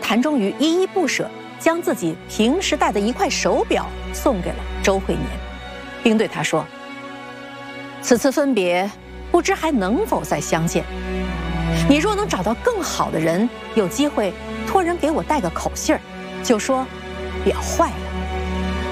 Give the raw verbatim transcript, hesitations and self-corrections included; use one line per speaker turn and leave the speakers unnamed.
谭忠于依依不舍，将自己平时戴的一块手表送给了周惠年，并对他说：“此次分别，不知还能否再相见？你若能找到更好的人，有机会托人给我带个口信儿，就说表坏了。”